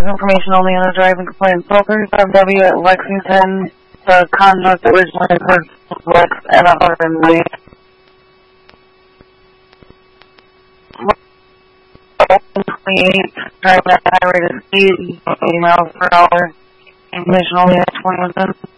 information only on the driving complaint. Brokers W at Lexington. The conduct originally was at 109. 28, driving at high rate of speed, 80 miles per hour. Information only at 21.